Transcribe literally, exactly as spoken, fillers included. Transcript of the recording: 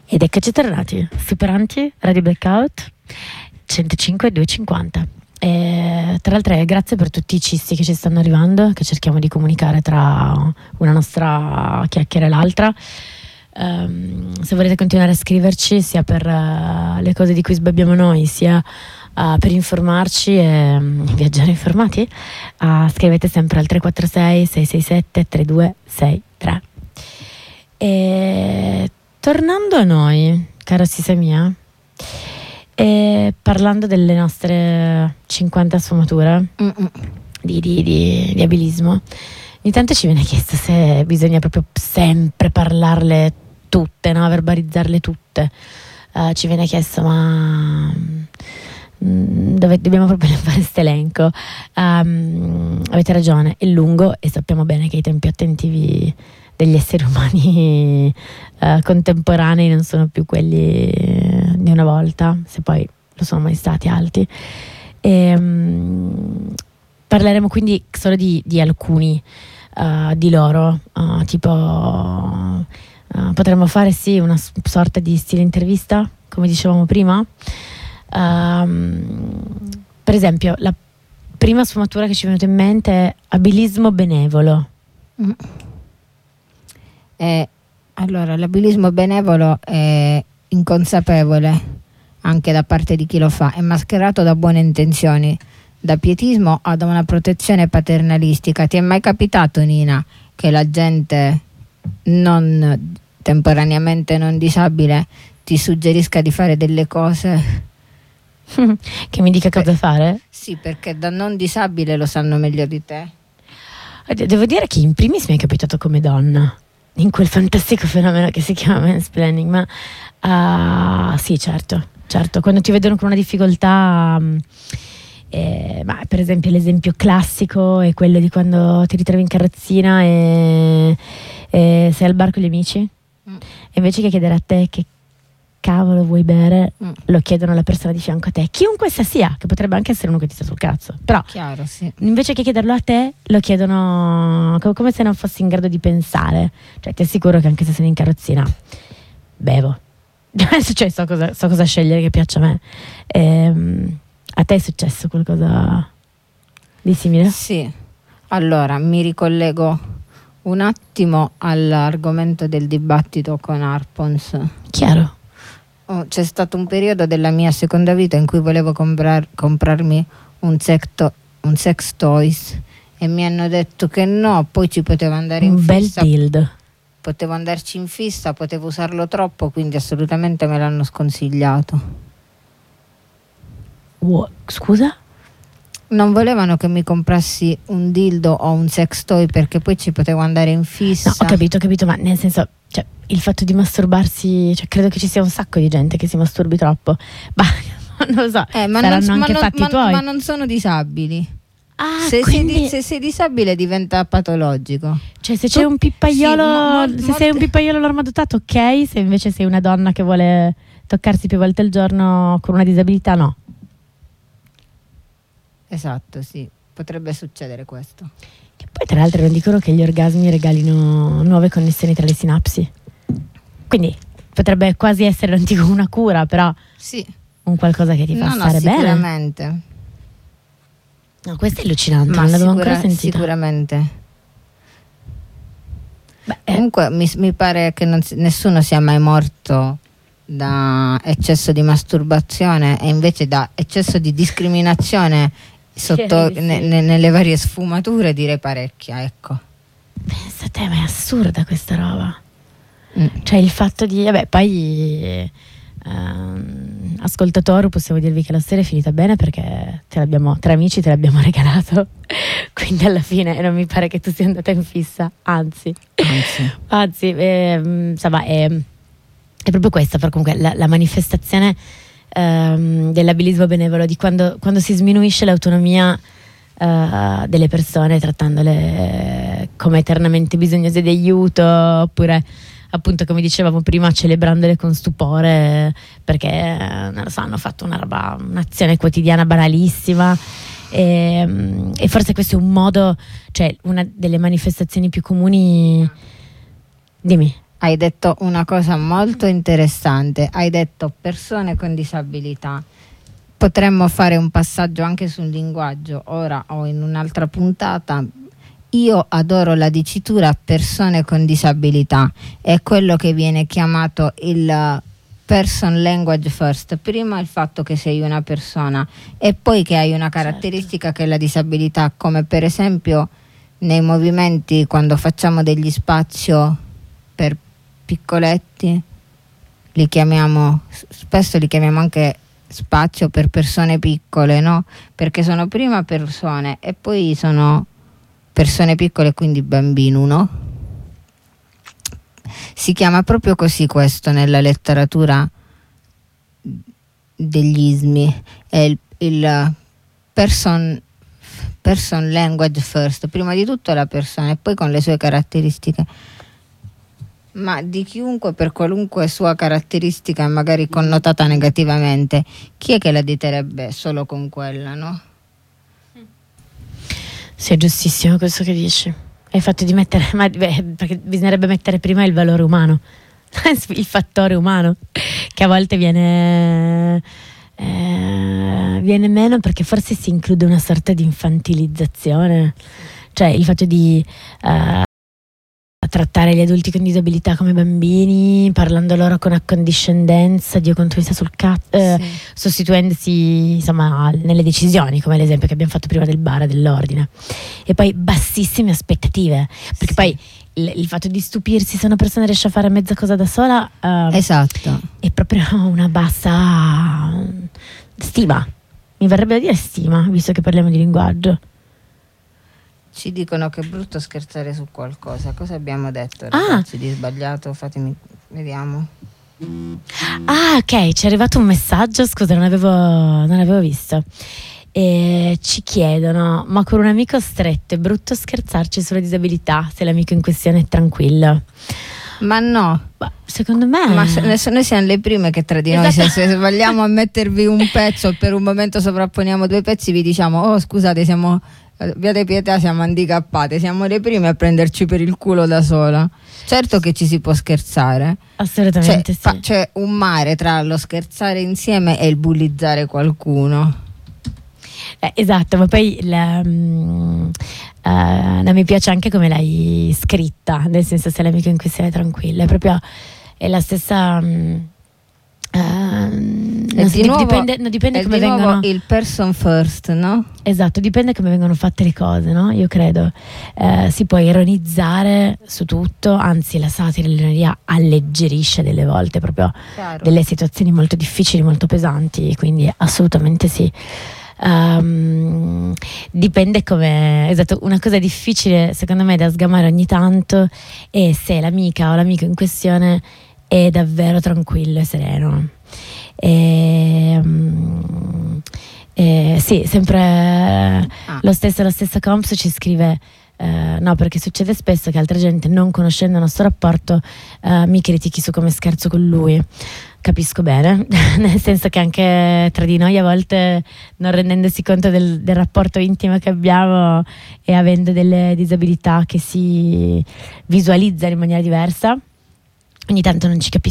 Ed eccoci tornati, Superanti, Radio Blackout, centocinque duecentocinquanta. E, tra l'altro, grazie per tutti i cisti che ci stanno arrivando, che cerchiamo di comunicare tra una nostra chiacchiera e l'altra. Um, se volete continuare a scriverci, sia per uh, le cose di cui sbabbiamo noi, sia uh, per informarci e um, viaggiare informati, uh, scrivete sempre al tre quattro sei sei sei sette tre due sei tre. E tornando a noi, cara Sisa mia, e parlando delle nostre cinquanta sfumature di, di, di, di abilismo, ogni tanto ci viene chiesto se bisogna proprio sempre parlarle tutte, no? Verbalizzarle tutte. Uh, ci viene chiesto, ma mh, dove dobbiamo proprio fare questo elenco? Um, avete ragione, è lungo e sappiamo bene che i tempi attentivi degli esseri umani uh, contemporanei non sono più quelli di una volta, se poi lo sono mai stati alti. E, um, parleremo quindi solo di, di alcuni uh, di loro, uh, tipo uh, potremmo fare sì una sorta di stile intervista, come dicevamo prima. Um, per esempio, la prima sfumatura che ci è venuta in mente è abilismo benevolo. Mm. Eh, allora, l'abilismo benevolo è inconsapevole anche da parte di chi lo fa, è mascherato da buone intenzioni, da pietismo o da una protezione paternalistica. Ti è mai capitato, Nina, che la gente non temporaneamente non disabile ti suggerisca di fare delle cose? Che mi dica cosa Beh, fare? Sì, perché da non disabile lo sanno meglio di te. Devo dire che in primis mi è capitato come donna in quel fantastico fenomeno che si chiama mansplaining, ma uh, sì, certo, certo, quando ti vedono con una difficoltà, um, eh, ma per esempio l'esempio classico è quello di quando ti ritrovi in carrozzina e, e sei al bar con gli amici, mm. e invece che chiedere a te che cavolo vuoi bere, mm. lo chiedono alla persona di fianco a te, chiunque essa sia, che potrebbe anche essere uno che ti sta sul cazzo, però chiaro, sì. Invece che chiederlo a te, lo chiedono co- come se non fossi in grado di pensare. Cioè, ti assicuro che anche se sono in carrozzina bevo. Cioè, so cosa, so cosa scegliere che piaccia a me. Ehm, a te è successo qualcosa di simile? Sì. Allora, mi ricollego un attimo all'argomento del dibattito con Arpons. Chiaro. Oh, c'è stato un periodo della mia seconda vita in cui volevo comprar, comprarmi un, secto, un sex toys e mi hanno detto che no, poi ci potevo andare in un fissa. Un bel dildo. Potevo andarci in fissa, potevo usarlo troppo, quindi assolutamente me l'hanno sconsigliato. Wow, scusa? Non volevano che mi comprassi un dildo o un sex toy perché poi ci potevo andare in fissa. No, ho capito, ho capito, ma nel senso, cioè, il fatto di masturbarsi, cioè, credo che ci sia un sacco di gente che si masturbi troppo. Ma non lo so, eh, ma saranno non, anche ma fatti non, tuoi. Ma non sono disabili. Ah, se, quindi... sei, se sei disabile diventa patologico. Cioè, se c'è tu... un pippaiolo, sì, mo, mo, se mo... sei un pippaiolo normodotato, ok. Se invece sei una donna che vuole toccarsi più volte al giorno con una disabilità, no. Esatto, sì, potrebbe succedere questo. Che poi tra l'altro non dicono che gli orgasmi regalino nuove connessioni tra le sinapsi, quindi potrebbe quasi essere, non dico una cura, però sì, un qualcosa che ti fa no, stare no, bene. Sicuramente. No, questo è allucinante, ma non l'avevo sicura, ancora sentita. Sicuramente. Beh, eh. Comunque mi, mi pare che non, nessuno sia mai morto da eccesso di masturbazione e invece da eccesso di discriminazione sotto sì, ne, sì. ne, nelle varie sfumature, direi parecchia, ecco. Pensa a te, ma è assurda questa roba. Mm. Cioè il fatto di, vabbè, poi ehm, ascoltatore, possiamo dirvi che la storia è finita bene perché te l'abbiamo, tre amici te l'abbiamo regalato, quindi alla fine non mi pare che tu sia andata in fissa, anzi anzi, anzi ehm, insomma è, è proprio questa, per comunque la, la manifestazione ehm, dell'abilismo benevolo, di quando, quando si sminuisce l'autonomia Uh, delle persone, trattandole come eternamente bisognose di aiuto, oppure appunto, come dicevamo prima, celebrandole con stupore perché non lo so, hanno fatto una roba, un'azione quotidiana banalissima. E, e forse questo è un modo, cioè una delle manifestazioni più comuni. Dimmi. hai detto una cosa molto interessante, hai detto persone con disabilità. Potremmo fare un passaggio anche sul linguaggio, ora o in un'altra puntata. Io adoro la dicitura persone con disabilità, è quello che viene chiamato il person language first, prima il fatto che sei una persona e poi che hai una caratteristica, certo, che è la disabilità, come per esempio nei movimenti quando facciamo degli spazio per piccoletti, li chiamiamo, spesso li chiamiamo anche spazio per persone piccole, no? Perché sono prima persone e poi sono persone piccole, quindi bambino, no? Si chiama proprio così questo nella letteratura degli ismi, è il, il person, person language first, prima di tutto la persona e poi con le sue caratteristiche, ma di chiunque per qualunque sua caratteristica magari connotata negativamente, chi è che la diterebbe solo con quella, no? Sì, è giustissimo questo che dici. Hai fatto di mettere, ma beh, perché bisognerebbe mettere prima il valore umano, il fattore umano, che a volte viene eh, viene meno perché forse si include una sorta di infantilizzazione, cioè il fatto di uh, trattare gli adulti con disabilità come bambini, parlando loro con accondiscendenza, Dio quanto mi sta sul cazzo, eh, sì. sostituendosi insomma nelle decisioni, come l'esempio che abbiamo fatto prima del bar, dell'ordine, e poi bassissime aspettative, perché sì. poi il, il fatto di stupirsi se una persona riesce a fare mezza cosa da sola, eh, esatto, è proprio una bassa stima, mi verrebbe da dire stima, visto che parliamo di linguaggio. Ci dicono che è brutto scherzare su qualcosa. Cosa abbiamo detto, ragazzi, ah. di sbagliato? Fatemi, vediamo. Ah, ok, ci è arrivato un messaggio, scusa, non avevo, non avevo visto. E ci chiedono, ma con un amico stretto è brutto scherzarci sulla disabilità se l'amico in questione è tranquillo? Ma no, ma secondo me ma se, noi siamo le prime che tra di noi, esatto. se, se vogliamo a mettervi un pezzo e per un momento sovrapponiamo due pezzi, vi diciamo oh scusate, siamo via di Pietà, siamo handicappate, siamo le prime a prenderci per il culo da sola. Certo che ci si può scherzare, assolutamente, c'è, sì. fa, c'è un mare tra lo scherzare insieme e il bullizzare qualcuno. Eh, esatto, ma poi la, um, uh, non mi piace anche come l'hai scritta, nel senso se l'amico in questione è tranquillo, è proprio è la stessa um, uh, non di nuovo, dipende, no, dipende come di vengono il person first, no? Esatto, dipende come vengono fatte le cose, no? Io credo eh, si può ironizzare su tutto, anzi la satira e l'ironia alleggerisce delle volte proprio Chiaro. delle situazioni molto difficili, molto pesanti, quindi assolutamente sì. Um, dipende come, esatto, una cosa difficile secondo me da sgamare ogni tanto è se l'amica o l'amico in questione è davvero tranquillo e sereno. E, um, eh, sì, sempre ah. lo stesso, lo stesso Comps ci scrive eh, no, perché succede spesso che altra gente, non conoscendo il nostro rapporto, eh, mi critichi su come scherzo con lui. Capisco bene, nel senso che anche tra di noi a volte, non rendendosi conto del, del rapporto intimo che abbiamo e avendo delle disabilità che si visualizzano in maniera diversa, ogni tanto non ci capisco